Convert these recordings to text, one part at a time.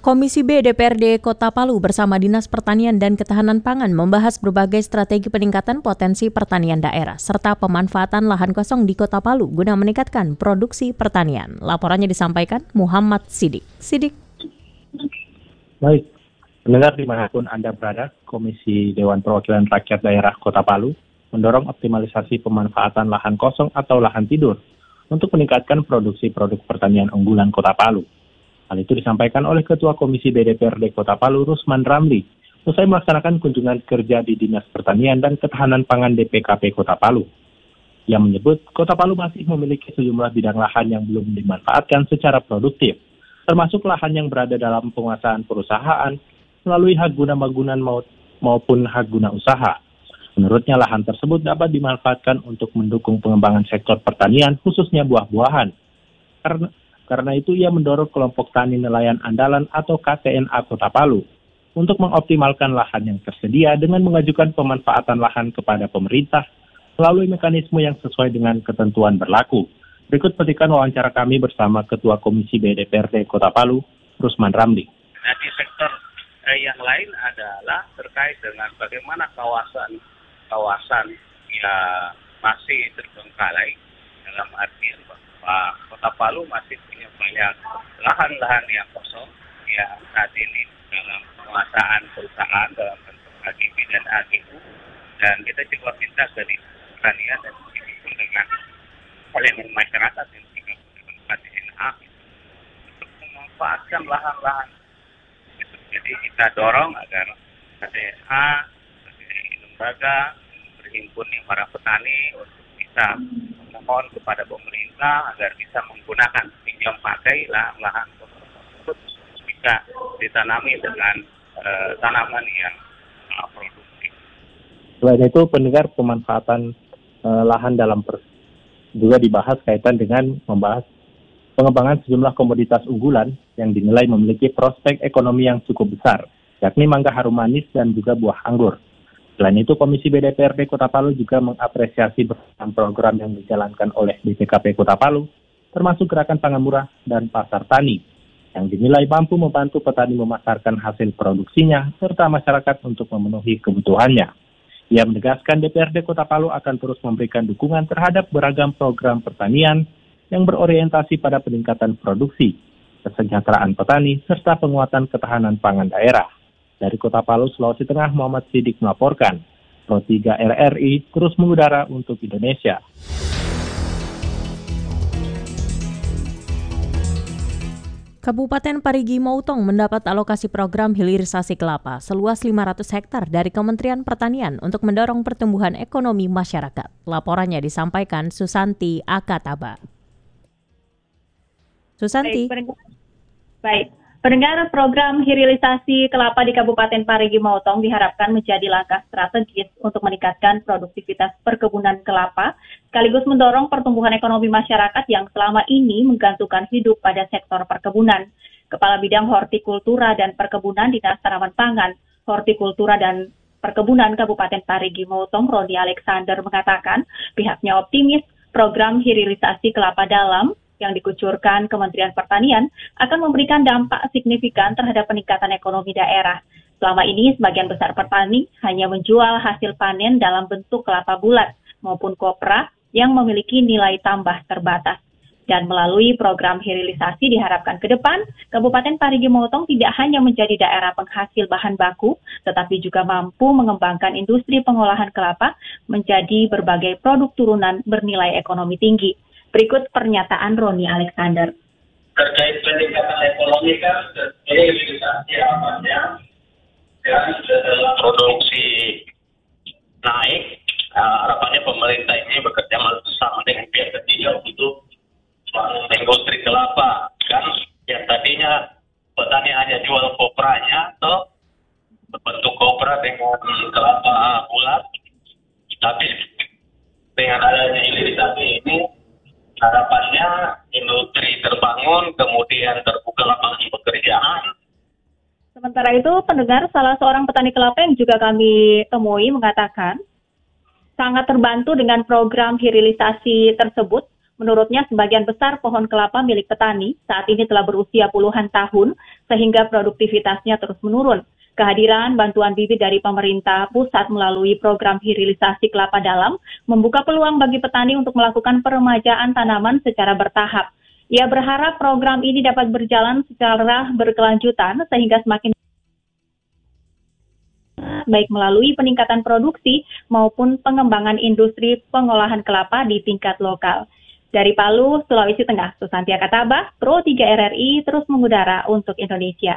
Komisi B DPRD Kota Palu bersama Dinas Pertanian dan Ketahanan Pangan membahas berbagai strategi peningkatan potensi pertanian daerah serta pemanfaatan lahan kosong di Kota Palu guna meningkatkan produksi pertanian. Laporannya disampaikan Muhammad Sidik. Baik, pendengar dimanapun Anda berada, Komisi Dewan Perwakilan Rakyat Daerah Kota Palu mendorong optimalisasi pemanfaatan lahan kosong atau lahan tidur untuk meningkatkan produksi produk pertanian unggulan Kota Palu. Hal itu disampaikan oleh Ketua Komisi B DPRD Kota Palu, Rusman Ramli, usai melaksanakan kunjungan kerja di Dinas Pertanian dan Ketahanan Pangan DPKP Kota Palu. Ia menyebut Kota Palu masih memiliki sejumlah bidang lahan yang belum dimanfaatkan secara produktif, termasuk lahan yang berada dalam penguasaan perusahaan melalui hak guna bangunan maupun hak guna usaha. Menurutnya lahan tersebut dapat dimanfaatkan untuk mendukung pengembangan sektor pertanian, khususnya buah-buahan. Karena itu ia mendorong kelompok tani nelayan andalan atau KTNA Kota Palu untuk mengoptimalkan lahan yang tersedia dengan mengajukan pemanfaatan lahan kepada pemerintah melalui mekanisme yang sesuai dengan ketentuan berlaku. Berikut petikan wawancara kami bersama Ketua Komisi B DPRD Kota Palu, Rusman Ramli. Di sektor yang lain adalah terkait dengan bagaimana kawasan yang masih terbengkalai, dalam artian bahwa Kota Palu masih punya banyak lahan-lahan yang kosong yang saat ini dalam penguasaan perusahaan dalam bentuk AGB dan AGU, dan kita coba minta dari pertanian dan dengan elemen masyarakat yang juga dengan KTNA untuk memanfaatkan lahan-lahan. Jadi kita dorong agar KTNA, lembaga berhimpun para petani untuk bisa memohon kepada pemerintah agar bisa menggunakan pinjam pakai lahan tersebut bisa ditanami dengan tanaman yang produktif. Selain itu, pendengar pemanfaatan lahan dalam juga dibahas kaitan dengan membahas pengembangan sejumlah komoditas unggulan yang dinilai memiliki prospek ekonomi yang cukup besar, yakni mangga harum manis dan juga buah anggur. Selain itu, Komisi B DPRD Kota Palu juga mengapresiasi program yang dijalankan oleh BPKP Kota Palu, termasuk Gerakan Pangan Murah dan Pasar Tani, yang dinilai mampu membantu petani memasarkan hasil produksinya serta masyarakat untuk memenuhi kebutuhannya. Ia menegaskan DPRD Kota Palu akan terus memberikan dukungan terhadap beragam program pertanian yang berorientasi pada peningkatan produksi, kesejahteraan petani, serta penguatan ketahanan pangan daerah. Dari Kota Palu, Sulawesi Tengah, Muhammad Sidik melaporkan. Pro 3 RRI terus mengudara untuk Indonesia. Kabupaten Parigi Motong mendapat alokasi program hilirisasi kelapa seluas 500 hektar dari Kementerian Pertanian untuk mendorong pertumbuhan ekonomi masyarakat. Laporannya disampaikan Susanti Akataba. Susanti. Baik. Pendengar, program hilirisasi kelapa di Kabupaten Parigi Motong diharapkan menjadi langkah strategis untuk meningkatkan produktivitas perkebunan kelapa, sekaligus mendorong pertumbuhan ekonomi masyarakat yang selama ini menggantungkan hidup pada sektor perkebunan. Kepala Bidang Hortikultura dan Perkebunan Dinas Tanaman Pangan, Hortikultura dan Perkebunan Kabupaten Parigi Motong, Roni Alexander mengatakan pihaknya optimis program hilirisasi kelapa dalam yang dikucurkan Kementerian Pertanian akan memberikan dampak signifikan terhadap peningkatan ekonomi daerah. Selama ini, sebagian besar petani hanya menjual hasil panen dalam bentuk kelapa bulat maupun kopra yang memiliki nilai tambah terbatas. Dan melalui program hilirisasi diharapkan ke depan, Kabupaten Parigi Motong tidak hanya menjadi daerah penghasil bahan baku, tetapi juga mampu mengembangkan industri pengolahan kelapa menjadi berbagai produk turunan bernilai ekonomi tinggi. Berikut pernyataan Roni Alexander. Terkait peningkatan ekonomi kan, ini hilirisasi harapannya dan produksi naik. Harapannya pemerintah ini bekerja bersama dengan pihak ketiga untuk industri kelapa. Kan yang tadinya petani hanya jual kopranya atau berbentuk kopra dengan kelapa bulat, tapi dengan adanya hilirisasi ini harapannya industri terbangun, kemudian terbuka lapangan pekerjaan. Sementara itu, pendengar, salah seorang petani kelapa yang juga kami temui mengatakan sangat terbantu dengan program hilirisasi tersebut. Menurutnya, sebagian besar pohon kelapa milik petani saat ini telah berusia puluhan tahun, sehingga produktivitasnya terus menurun. Kehadiran bantuan bibit dari pemerintah pusat melalui program hilirisasi kelapa dalam membuka peluang bagi petani untuk melakukan peremajaan tanaman secara bertahap. Ia berharap program ini dapat berjalan secara berkelanjutan sehingga semakin baik melalui peningkatan produksi maupun pengembangan industri pengolahan kelapa di tingkat lokal. Dari Palu, Sulawesi Tengah, Susantia Katabah, Pro 3 RRI terus mengudara untuk Indonesia.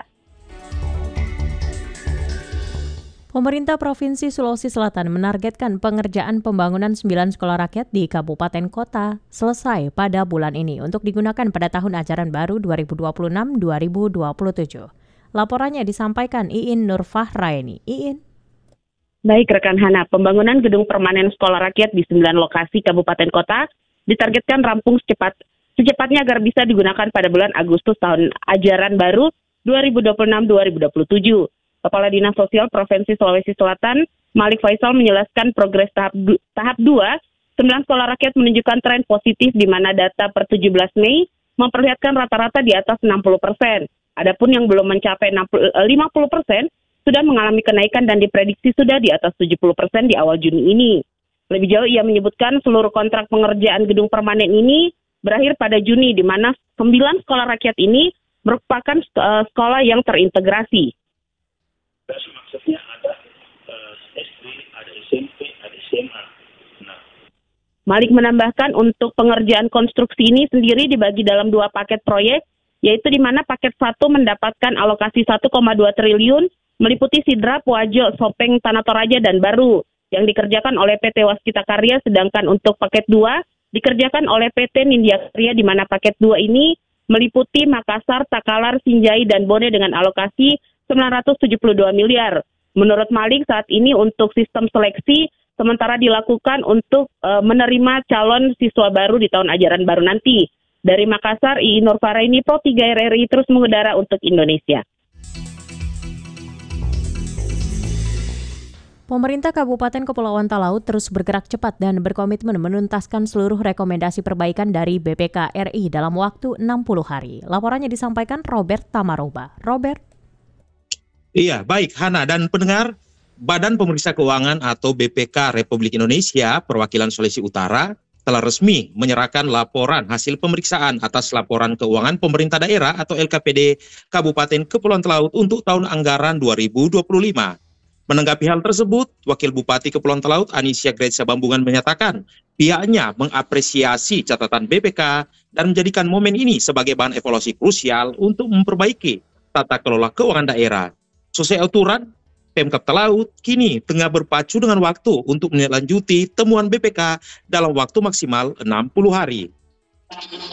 Pemerintah Provinsi Sulawesi Selatan menargetkan pengerjaan pembangunan 9 sekolah rakyat di kabupaten kota selesai pada bulan ini untuk digunakan pada tahun ajaran baru 2026-2027. Laporannya disampaikan Iin Nurfahraini. Iin. Baik rekan Hana, pembangunan gedung permanen sekolah rakyat di 9 lokasi kabupaten kota ditargetkan rampung secepatnya agar bisa digunakan pada bulan Agustus tahun ajaran baru 2026-2027. Kepala Dinas Sosial Provinsi Sulawesi Selatan, Malik Faisal menjelaskan progres tahap 2, 9 sekolah rakyat menunjukkan tren positif di mana data per 17 Mei memperlihatkan rata-rata di atas 60%. Adapun yang belum mencapai 50% sudah mengalami kenaikan dan diprediksi sudah di atas 70% di awal Juni ini. Lebih jauh ia menyebutkan seluruh kontrak pengerjaan gedung permanen ini berakhir pada Juni di mana 9 sekolah rakyat ini merupakan sekolah yang terintegrasi. Maksudnya ada SD, ada SMP, ada SMA. Malik menambahkan untuk pengerjaan konstruksi ini sendiri dibagi dalam 2 paket proyek, yaitu di mana paket 1 mendapatkan alokasi 1,2 triliun meliputi Sidra, Puajo, Sopeng, Tanah Toraja, dan Baru yang dikerjakan oleh PT Waskita Karya, sedangkan untuk paket 2 dikerjakan oleh PT Nindya Karya di mana paket 2 ini meliputi Makassar, Takalar, Sinjai, dan Bone dengan alokasi 972 miliar. Menurut Malik, saat ini untuk sistem seleksi sementara dilakukan untuk menerima calon siswa baru di tahun ajaran baru nanti. Dari Makassar, Iin Nurfahraini, Pro 3 RRI terus mengudara untuk Indonesia. Pemerintah Kabupaten Kepulauan Talaut terus bergerak cepat dan berkomitmen menuntaskan seluruh rekomendasi perbaikan dari BPK RI dalam waktu 60 hari. Laporannya disampaikan Robert Tamaroba. Robert. Iya, baik Hana dan pendengar, Badan Pemeriksa Keuangan atau BPK Republik Indonesia Perwakilan Sulawesi Utara telah resmi menyerahkan laporan hasil pemeriksaan atas laporan keuangan pemerintah daerah atau LKPD Kabupaten Kepulauan Talaut untuk tahun anggaran 2025. Menanggapi hal tersebut, Wakil Bupati Kepulauan Talaut Anisya Gretsa Bambungan menyatakan pihaknya mengapresiasi catatan BPK dan menjadikan momen ini sebagai bahan evaluasi krusial untuk memperbaiki tata kelola keuangan daerah. Sesuai aturan, Pemkab Talaut kini tengah berpacu dengan waktu untuk menindaklanjuti temuan BPK dalam waktu maksimal 60 hari.